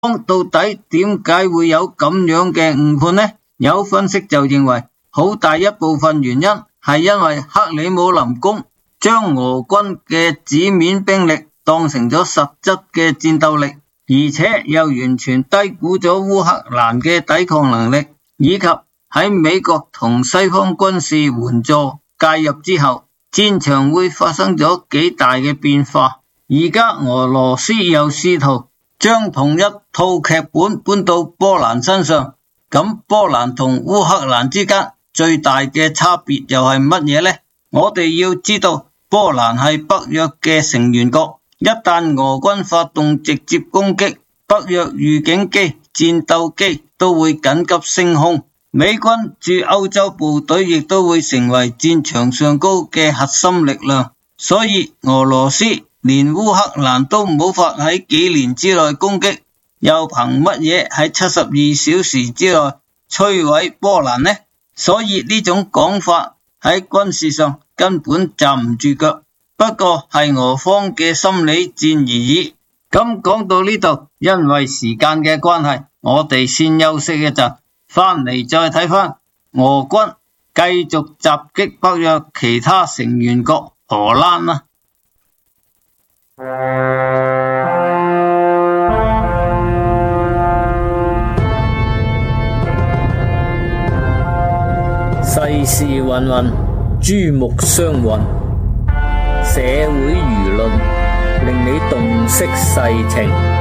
到底點解會有咁樣嘅誤判呢？有分析就認為，好大一部分原因係因為克里姆林宮將俄軍嘅紙面兵力當成咗實質嘅戰鬥力，而且又完全低估咗烏克蘭嘅抵抗能力，以及喺美國同西方軍事援助介入之後，戰場會發生咗幾大嘅變化。而家俄羅斯又試圖將同一套劇本搬到波蘭身上，咁波蘭同烏克蘭之間最大嘅差別又係乜嘢呢？我哋要知道，波蘭係北約嘅成員國，一旦俄軍發動直接攻擊，北約預警機、戰鬥機都會緊急升空，美軍駐歐洲部隊亦都會成為戰場上高嘅核心力量，所以俄羅斯連烏克蘭都冇法喺幾年之內攻擊，又憑乜嘢喺72小時之內摧毀波蘭呢？所以呢種講法喺軍事上根本站唔住腳，不過係俄方嘅心理戰而已。咁講到呢度，因為時間嘅關係，我哋先休息一陣，翻嚟再睇翻俄軍繼續襲擊北約其他成員國荷蘭啦。 世事芸芸，珠目相混，社會輿論令你洞悉世情。